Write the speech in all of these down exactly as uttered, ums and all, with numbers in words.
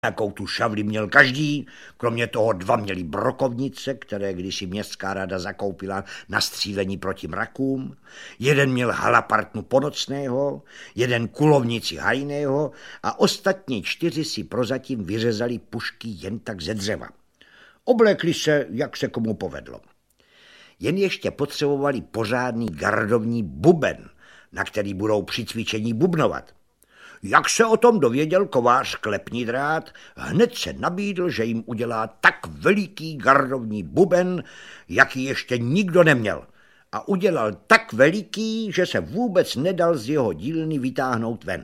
Jakou tu šavli měl každý, kromě toho dva měli brokovnice, které kdysi městská rada zakoupila na střílení proti mrakům. Jeden měl halapartnu Ponocného, jeden kulovnici Hajného a ostatní čtyři si prozatím vyřezali pušky jen tak ze dřeva. Oblékli se, jak se komu povedlo. Jen ještě potřebovali pořádný gardovní buben, na který budou při cvičení bubnovat. Jak se o tom dověděl kovář Klepní drát, hned se nabídl, že jim udělá tak veliký gardovní buben, jaký ještě nikdo neměl. A udělal tak veliký, že se vůbec nedal z jeho dílny vytáhnout ven.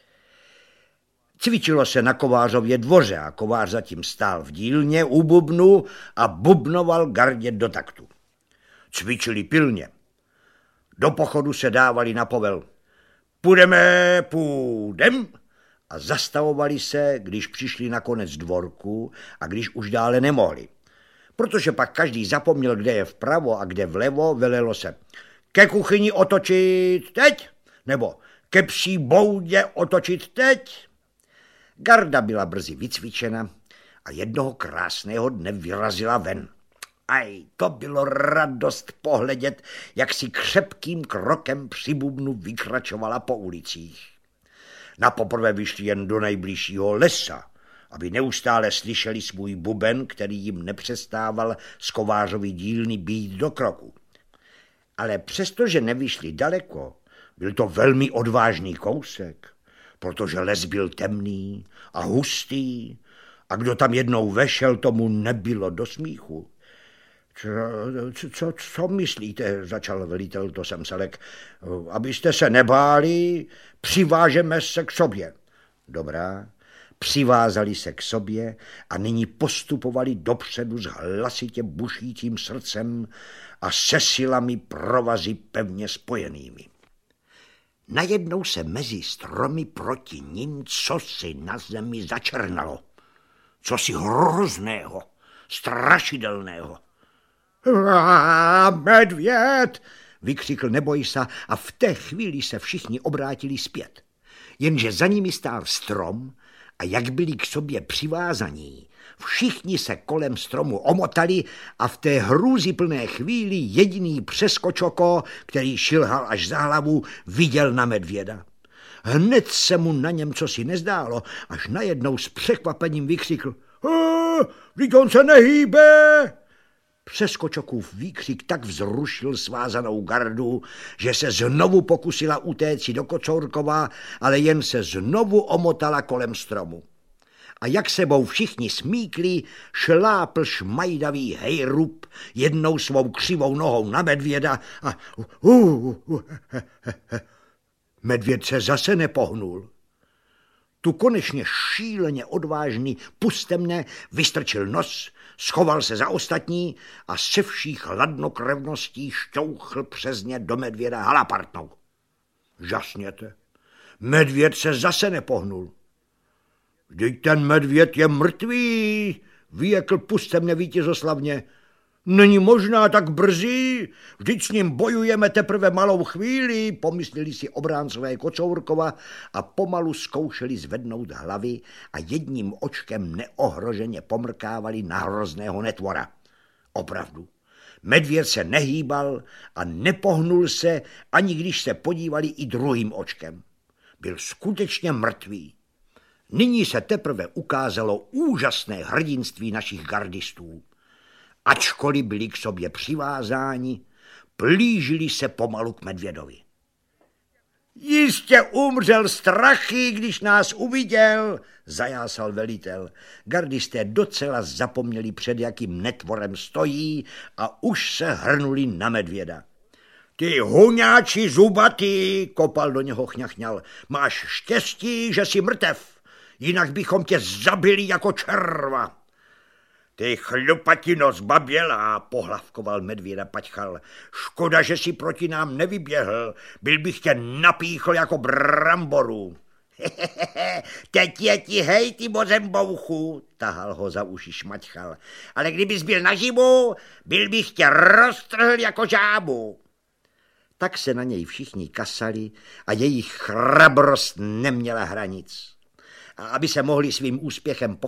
Cvičilo se na kovářově dvoře a kovář zatím stál v dílně u bubnu a bubnoval gardě do taktu. Cvičili pilně. Do pochodu se dávali na povel. Půjdeme, půjdem, a zastavovali se, když přišli na konec dvorku a když už dále nemohli. Protože pak každý zapomněl, kde je vpravo a kde vlevo, velelo se ke kuchyni otočit teď, nebo ke psí boudě otočit teď. Garda byla brzy vycvičena a jednoho krásného dne vyrazila ven. Aj, to bylo radost pohledět, jak si křepkým krokem při bubnu vykračovala po ulicích. Napoprvé vyšli jen do nejbližšího lesa, aby neustále slyšeli svůj buben, který jim nepřestával z kovářovy dílny být do kroku. Ale přestože nevyšli daleko, byl to velmi odvážný kousek, protože les byl temný a hustý a kdo tam jednou vešel, tomu nebylo do smíchu. Co, co, co myslíte, začal velitel to Semselek, abyste se nebáli, přivážeme se k sobě. Dobrá, přivázali se k sobě a nyní postupovali dopředu s hlasitě bušícím srdcem a se silami provazy pevně spojenými. Najednou se mezi stromy proti nim cosi na zemi začernalo. Cosi hrozného, strašidelného. A medvěd, vykřikl Nebojsa a v té chvíli se všichni obrátili zpět. Jenže za nimi stál strom a jak byli k sobě přivázaní, všichni se kolem stromu omotali a v té hrůzyplné chvíli jediný přeskočoko, který šilhal až za hlavu, viděl na medvěda. Hned se mu na něm cosi nezdálo, až najednou s překvapením vykřikl: Vždyť on se nehýbe! Přeskočokův výkřik tak vzrušil svázanou gardu, že se znovu pokusila utéci do Kocourkova, ale jen se znovu omotala kolem stromu. A jak sebou všichni smíkli, šlápl šmajdavý hejrub jednou svou křivou nohou na medvěda a uh, uh, uh, medvěd se zase nepohnul. Tu konečně šíleně odvážný pustemne vystrčil nos, schoval se za ostatní a se vší chladnokrevností šťouchl přes ně do medvěda halapartnou. Žasněte, medvěd se zase nepohnul. Vždyť ten medvěd je mrtvý, vyjekl pustemne vítězoslavně. Není možná tak brzy, vždyť s ním bojujeme teprve malou chvíli, pomysleli si obráncové Kocourkova a pomalu zkoušeli zvednout hlavy a jedním očkem neohroženě pomrkávali na hrozného netvora. Opravdu, medvěd se nehýbal a nepohnul se, ani když se podívali i druhým očkem. Byl skutečně mrtvý. Nyní se teprve ukázalo úžasné hrdinství našich gardistů. Ačkoliv byli k sobě přivázáni, plížili se pomalu k medvědovi. Jistě umřel strachy, když nás uviděl, zajásal velitel. Gardisté docela zapomněli, před jakým netvorem stojí a už se hrnuli na medvěda. Ty huňáči zubatý, kopal do něho chňachňal, máš štěstí, že jsi mrtev, jinak bychom tě zabili jako červa. Ty chlupatino zbabělá, pohlavkoval medvěda paťchal. Škoda, že si proti nám nevyběhl, byl bych tě napíchl jako bramboru. Hehehe, teď je ti hej, ty bozembouchu, tahal ho za uši šmaťchal. Ale kdybys byl naživu, byl bych tě roztrhl jako žábu. Tak se na něj všichni kasali a jejich chrabrost neměla hranic. a aby se mohli svým úspěchem